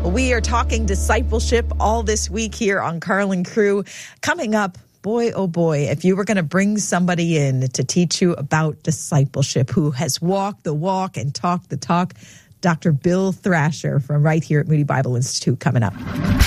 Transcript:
We are talking discipleship all this week here on Carl & Crew. Coming up, boy, oh boy, if you were going to bring somebody in to teach you about discipleship who has walked the walk and talked the talk, Dr. Bill Thrasher from right here at Moody Bible Institute coming up.